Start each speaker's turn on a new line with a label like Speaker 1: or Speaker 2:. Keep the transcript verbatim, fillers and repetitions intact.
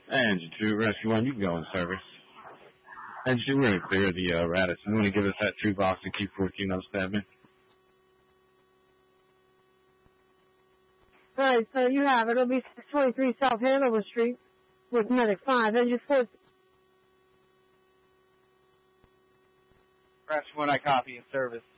Speaker 1: Engine two, Rescue one, you can go in service. Engine two, we're going to clear the uh, Radisson. You want to give us that true box and keep fourteen oh seven?
Speaker 2: Alright, so you have it. It'll be six twenty-three South Hanover Street with Medic five. Engine four.
Speaker 3: Rescue one, I copy in service.